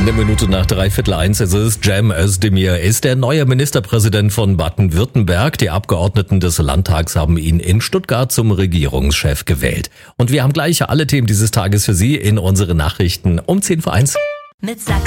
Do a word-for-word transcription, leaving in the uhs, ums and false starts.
Eine Minute nach dreiviertel eins, es ist Cem Özdemir, ist der neue Ministerpräsident von Baden-Württemberg. Die Abgeordneten des Landtags haben ihn in Stuttgart zum Regierungschef gewählt. Und wir haben gleich alle Themen dieses Tages für Sie in unseren Nachrichten um zehn vor eins. Mit Sachsen